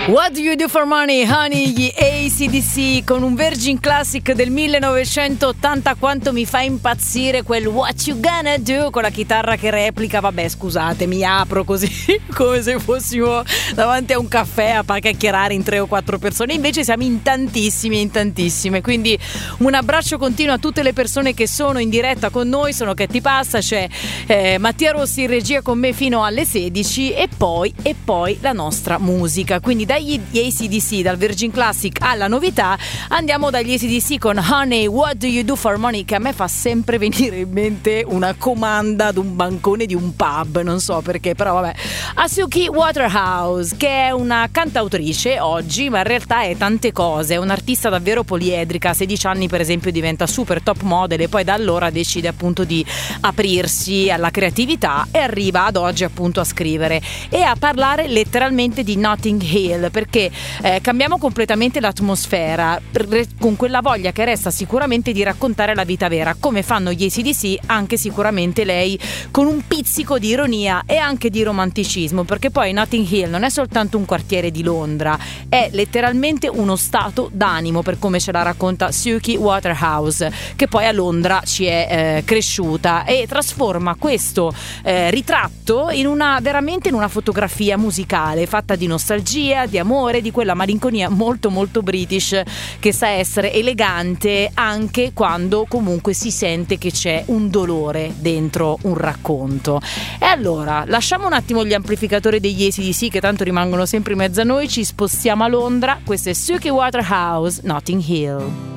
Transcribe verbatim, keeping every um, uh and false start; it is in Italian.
What do you do for money, honey? Gli A C D C con un Virgin Classic del millenovecentottanta. Quanto mi fa impazzire quel What you gonna do con la chitarra che replica. Vabbè, scusate, mi apro così come se fossimo davanti a un caffè a chiacchierare in tre o quattro persone. Invece siamo in tantissime, in tantissime. Quindi un abbraccio continuo a tutte le persone che sono in diretta con noi. Sono Che ti passa, c'è eh, Mattia Rossi in regia con me fino alle sedici e poi, e poi la nostra musica. Quindi dagli A C D C, dal Virgin Classic alla novità, andiamo dagli A C D C con Honey, What do you do for money? Che a me fa sempre venire in mente una comanda ad un bancone di un pub, non so perché, però vabbè. Asuki Waterhouse, che è una cantautrice oggi, ma in realtà è tante cose, è un'artista davvero poliedrica. A sedici anni per esempio diventa super top model e poi da allora decide appunto di aprirsi alla creatività e arriva ad oggi appunto a scrivere e a parlare letteralmente di Notting Hill, perché eh, cambiamo completamente l'atmosfera con quella voglia che resta sicuramente di raccontare la vita vera, come fanno gli A C D C, anche sicuramente lei con un pizzico di ironia e anche di romanticismo, perché poi Notting Hill non è soltanto un quartiere di Londra, è letteralmente uno stato d'animo, per come ce la racconta Suki Waterhouse, che poi a Londra ci è eh, cresciuta, e trasforma questo eh, ritratto in una veramente in una fotografia musicale fatta di nostalgia, di amore, di quella malinconia molto molto british che sa essere elegante anche quando comunque si sente che c'è un dolore dentro un racconto. E allora lasciamo un attimo gli amplificatori degli A C D C che tanto rimangono sempre in mezzo a noi, ci spostiamo a Londra. Questo è Suki Waterhouse, Notting Hill.